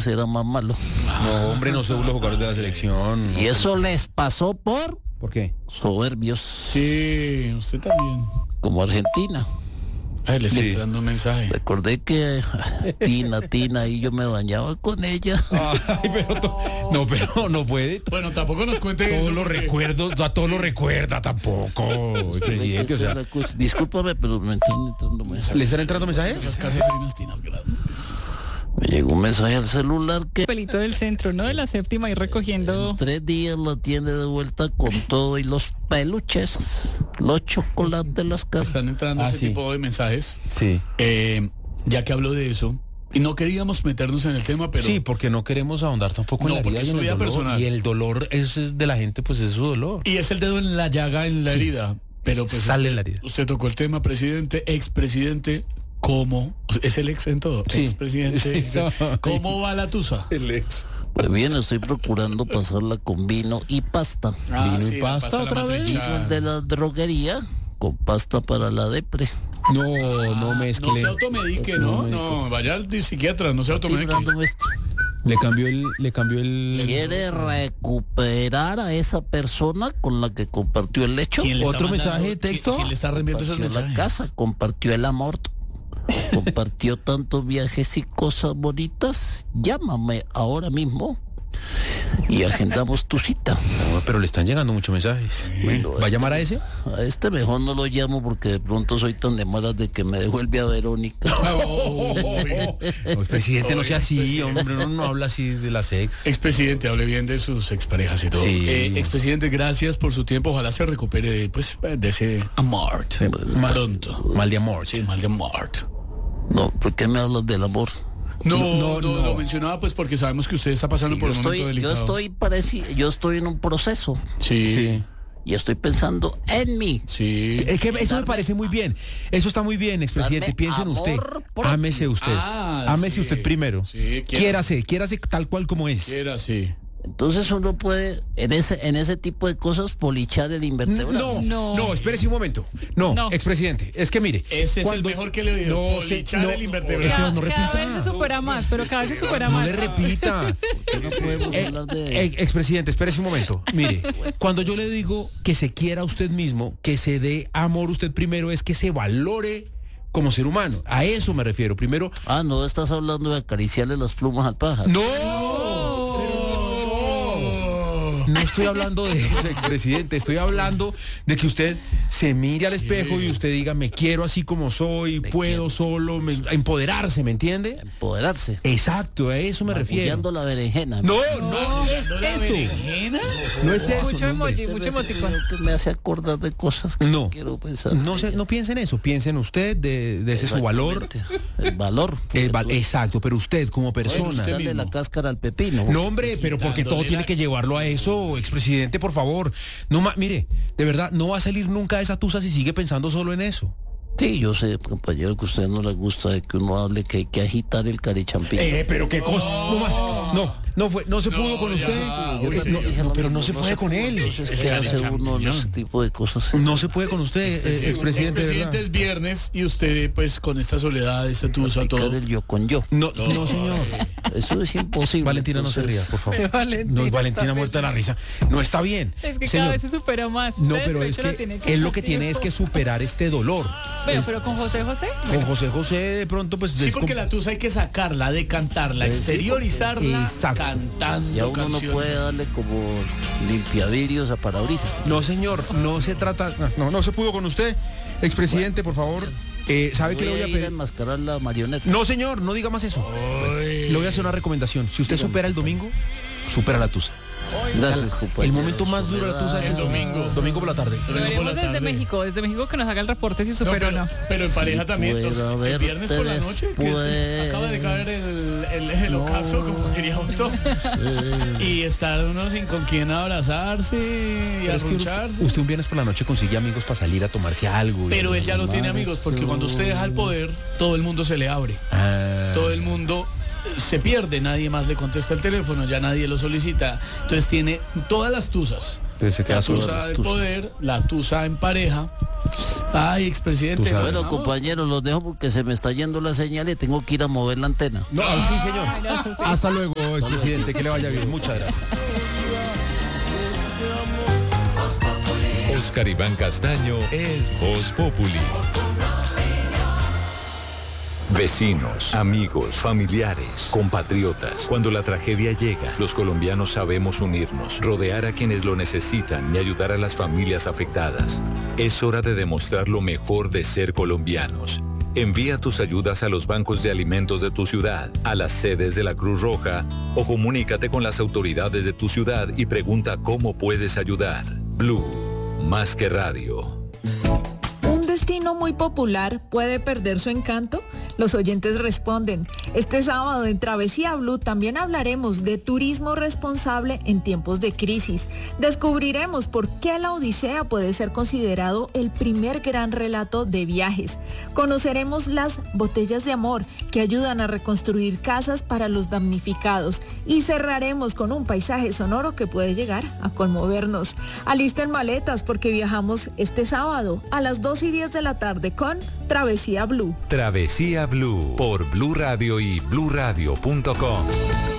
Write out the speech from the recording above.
James era más malo. No, hombre, no se burla los jugadores de la selección. Y eso les pasó por ¿Por qué? soberbios, Sí, usted también. como Argentina. Ay, le estoy Sí. dando un mensaje. Recordé que Tina, y yo me bañaba con ella. Ay, pero no puede. Bueno, tampoco nos cuente eso. Todos los porque- recuerdos, no a todos los recuerda tampoco, presidente, o sea. Discúlpame, pero me están entrando mensajes. ¿Le están entrando mensajes? Esas casas hay unas tinas grandes. Me llegó un mensaje al celular que Pelito del centro, ¿no? De la séptima y recogiendo. en 3 días la tiene de vuelta con todo y los peluches, los chocolates, las casas. Están entrando ese sí. tipo de mensajes. Sí. Ya que hablo de eso, y no queríamos meternos en el tema, pero Sí, porque no queremos ahondar tampoco No, en la porque vida y es en su el vida dolor. personal. Y el dolor es de la gente, pues es su dolor. y es el dedo en la llaga, en la herida. Pero pues Sale usted, la herida. Usted tocó el tema, presidente, expresidente. ¿Cómo? Es el ex en todo. Sí. Expresidente. Sí. ¿Cómo va la tusa? El ex. Pues bien, estoy procurando pasarla con vino y pasta. ¿Vino y sí, la pasta la otra vez? matriciana. Vino de la droguería con pasta para la depre. No mezcle. No se automedique, ¿no? No, vaya al psiquiatra, no se Estoy automedique. mirándome esto. Le cambió el. Quiere recuperar a esa persona con la que compartió el lecho. ¿Quién le está ¿Otro mandando- mensaje de texto? ¿Quién le está reenviando esos Compartió la mensajes? casa, compartió el amor, compartió tantos viajes y cosas bonitas. Llámame ahora mismo y agendamos tu cita. No, pero le están llegando muchos mensajes. Bueno, ¿Va a llamar a ese? A este mejor no lo llamo porque de pronto soy tan de malas de que me devuelve a Verónica. No, presidente, no sea así, hombre, uno no habla así de las ex. Expresidente, hable bien de sus exparejas y todo. Sí. Expresidente, gracias por su tiempo. Ojalá se recupere pues, de ese amor pronto. Mal de amor. Sí, mal de amor. No, ¿por qué me hablas del amor? No, lo mencionaba pues porque sabemos que usted está pasando por un momento delicado. Yo estoy en un proceso Sí. y estoy pensando en mí. Sí. Es que eso me parece muy bien. Eso está muy bien, expresidente. Darme Piensa en usted. amor propio. Ámese usted. Ámese sí. usted primero. Sí, Quiérase tal cual como es. Quiera, sí. Entonces uno puede en ese tipo de cosas polichar el invertebrado. No. Espérese un momento. No, No. expresidente, es que mire. Ese es el mejor que le he oído. No, Polichar el invertebrado. Esteban, no Cada repita. vez se supera más, pero cada vez se supera No más. le repita. ¿Por qué no podemos hablar de Expresidente, espérese un momento. Mire, cuando yo le digo que se quiera a usted mismo, que se dé amor usted primero, es que se valore como ser humano. A eso me refiero. Primero, no estás hablando de acariciarle las plumas al pájaro? No estoy hablando de eso, expresidente. Estoy hablando de que usted se mire al espejo y usted diga, me quiero así como soy, puedo solo, empoderarse, ¿me entiende? Empoderarse. Exacto, a eso me refiero. Apoyando la berenjena. No es ¿La eso. berenjena? No es eso. Mucho no, hombre. emoji, mucho emoticón. Que me hace acordar de cosas que No. quiero pensar. No piense en eso, piense en usted, de ese su valor. Exactamente. El valor. Exacto, pero usted como persona. usted Darle mismo. la cáscara al pepino. No, hombre, pero porque todo tiene que llevarlo a eso, expresidente, por favor. Mire, de verdad, no va a salir nunca de esa tusa si sigue pensando solo en eso. Sí, yo sé, compañero, que a usted no le gusta de que uno hable que hay que agitar el carichampín. Pero qué cosa. No más. No se pudo con usted. uy, sí. Pero no se puede con él. Entonces, ¿qué hace uno en ese tipo de cosas? No se puede con usted, expresidente. de Expresidente, verdad. es viernes y usted pues con esta soledad, esta tusa, Practicar todo. el yo con yo. No, señor. Eso es imposible. Valentina, no se Entonces, ría, por favor. Valentina No, Valentina está muerta de la risa. No está bien. Es que Señor. cada vez se supera más. No, Este pero es despecho que lo él lo que tiene es que superar este dolor. Pero con José José. Con José de pronto pues Sí, porque la tusa hay que sacarla, decantarla, exteriorizarla Exacto. cantando Ya uno no canciones. puede darle como limpiavidrios a parabrisas. No, señor, no se trata. No se pudo con usted, expresidente, por favor. ¿Sabe qué Voy le voy a a ir a pedir? enmascarar la marioneta. No, señor, no diga más eso. Le voy a hacer una recomendación. Si usted supera el domingo, supera la tusa. Gracias, compañero. El momento más duro de la tusa es El domingo. Domingo por la tarde. Domingo por Veremos la desde tarde. México que nos haga el reporte si superó o no. Pero en pareja también, puedo entonces, el viernes por la noche, que después. acaba de caer el ocaso, como diría Otto, y estar uno sin con quién abrazarse y Pero es que arruncharse. usted un viernes por la noche consigue amigos para salir a tomarse algo. Pero él ya no tiene amigos, porque cuando usted deja el poder, todo el mundo se le abre. Todo el mundo se pierde, nadie más le contesta el teléfono, ya nadie lo solicita. Entonces tiene todas las tusas. Entonces se queda La solo. tusa del poder, la tusa en pareja. Ay, expresidente. Tusa. Bueno, ¿no? compañeros, los dejo porque se me está yendo la señal y tengo que ir a mover la antena. No, sí, señor. Ay, no, eso sí. Hasta luego. Chao, expresidente, que le vaya bien. Muchas gracias. Oscar Iván Castaño es Voz Populi. Vecinos, amigos, familiares, compatriotas. Cuando la tragedia llega, los colombianos sabemos unirnos, rodear a quienes lo necesitan y ayudar a las familias afectadas. Es hora de demostrar lo mejor de ser colombianos. Envía tus ayudas a los bancos de alimentos de tu ciudad, a las sedes de la Cruz Roja o comunícate con las autoridades de tu ciudad y pregunta cómo puedes ayudar. Blue, más que radio. ¿Un destino muy popular puede perder su encanto? Los oyentes responden. Este sábado en Travesía Blue también hablaremos de turismo responsable en tiempos de crisis. Descubriremos por qué la Odisea puede ser considerado el primer gran relato de viajes. Conoceremos las botellas de amor que ayudan a reconstruir casas para los damnificados. Y cerraremos con un paisaje sonoro que puede llegar a conmovernos. Alisten maletas porque viajamos este sábado a las 2:10 de la tarde con Travesía Blue. Travesía Blue por Blue Radio y bluradio.com.